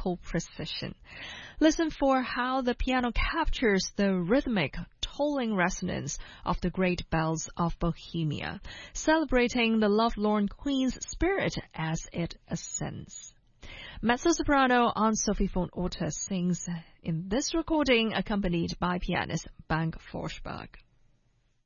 mechanical precision. Listen for how the piano captures the rhythmic, tolling resonance of the great bells of Bohemia, celebrating the lovelorn queen's spirit as it ascends. Mezzo-soprano Anne-Sophie von Otter sings in this recording, accompanied by pianist Bank Forsberg.